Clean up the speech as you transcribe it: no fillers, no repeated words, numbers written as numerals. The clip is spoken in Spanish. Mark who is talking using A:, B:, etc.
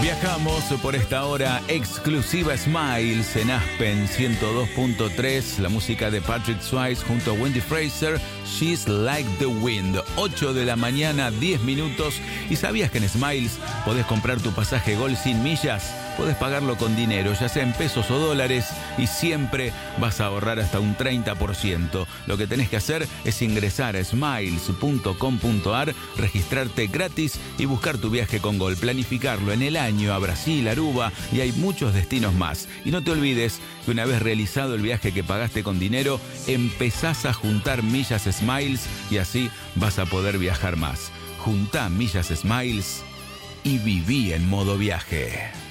A: Viajamos por esta hora exclusiva Smiles en Aspen 102.3, la música de Patrick Swayze junto a Wendy Fraser, She's Like the Wind. 8 de la mañana, 10 minutos. ¿Y sabías que en Smiles podés comprar tu pasaje Gol sin millas? Podés pagarlo con dinero, ya sea en pesos o dólares, y siempre vas a ahorrar hasta un 30%. Lo que tenés que hacer es ingresar a smiles.com.ar, registrarte gratis y buscar tu viaje con Gol, planificarlo en el año a Brasil, Aruba, y hay muchos destinos más. Y no te olvides que una vez realizado el viaje que pagaste con dinero, empezás a juntar millas Smiles y así vas a poder viajar más. Juntá millas Smiles y viví en modo viaje.